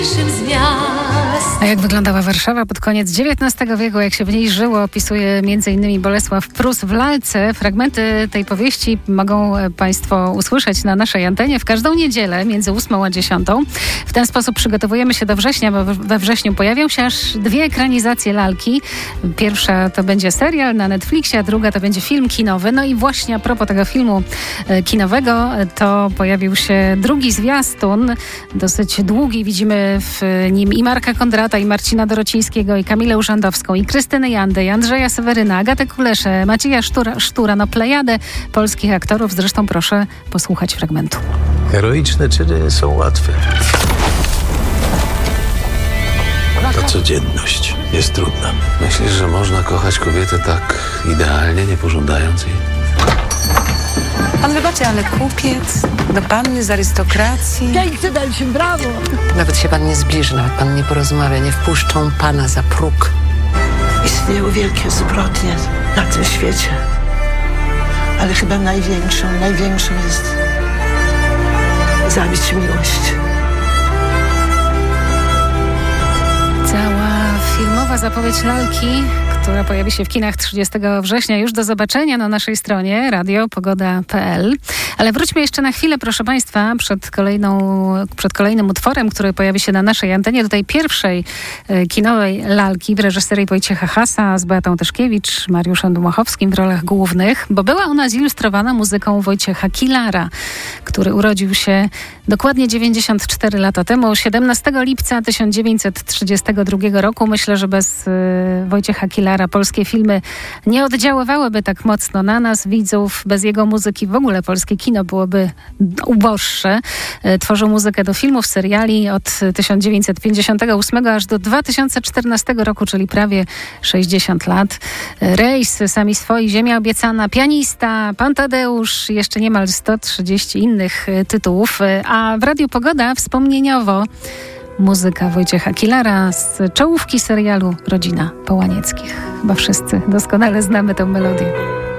A jak wyglądała Warszawa pod koniec XIX wieku, jak się w niej żyło, opisuje m.in. Bolesław Prus w Lalce. Fragmenty tej powieści mogą Państwo usłyszeć na naszej antenie w każdą niedzielę między 8 a 10. W ten sposób przygotowujemy się do września, bo we wrześniu pojawią się aż 2 ekranizacje Lalki. Pierwsza to będzie serial na Netflixie, a druga to będzie film kinowy. No i właśnie a propos tego filmu kinowego, to pojawił się drugi zwiastun, dosyć długi. Widzimy w nim i Marka Kondrata, i Marcina Dorocińskiego, i Kamilę Urzędowską, i Krystynę Jandę, i Andrzeja Seweryna, Agatę Kuleszę, Macieja Sztura, no plejadę polskich aktorów. Zresztą proszę posłuchać fragmentu. Heroiczne czyny są łatwe. Ta codzienność jest trudna. Myślisz, że można kochać kobietę tak idealnie, nie pożądając jej? Pan wybaczy, ale kupiec do panny z arystokracji. Pięknie, dajcie, brawo! Nawet się pan nie zbliży, nawet pan nie porozmawia, nie wpuszczą pana za próg. Istnieją wielkie zbrodnie na tym świecie, ale chyba największą jest zabić miłość. Cała filmowa zapowiedź Lalki, która pojawi się w kinach 30 września, już do zobaczenia na naszej stronie radiopogoda.pl. Ale wróćmy jeszcze na chwilę, proszę Państwa, przed kolejnym utworem, który pojawi się na naszej antenie, do tej pierwszej kinowej Lalki w reżyserii Wojciecha Hasa z Beatą Tyszkiewicz, Mariuszem Dmuchowskim w rolach głównych, bo była ona zilustrowana muzyką Wojciecha Kilara, który urodził się dokładnie 94 lata temu, 17 lipca 1932 roku. Myślę, że bez Wojciecha Kilara polskie filmy nie oddziaływałyby tak mocno na nas, widzów. Bez jego muzyki w ogóle polskie kino byłoby uboższe. Tworzył muzykę do filmów, seriali od 1958 aż do 2014 roku, czyli prawie 60 lat. Rejs, Sami swoi, Ziemia obiecana, Pianista, Pan Tadeusz, jeszcze niemal 130 innych tytułów. A w Radiu Pogoda wspomnieniowo muzyka Wojciecha Kilara z czołówki serialu Rodzina Połanieckich. Chyba wszyscy doskonale znamy tę melodię.